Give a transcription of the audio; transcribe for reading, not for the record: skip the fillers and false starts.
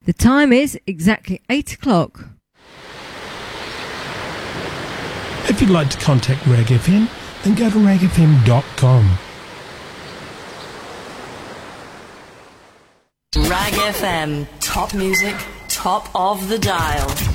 The time is exactly 8 o'clock. If you'd like to contact Rag FM, then go to ragfm.com. Rag FM, top music, top of the dial.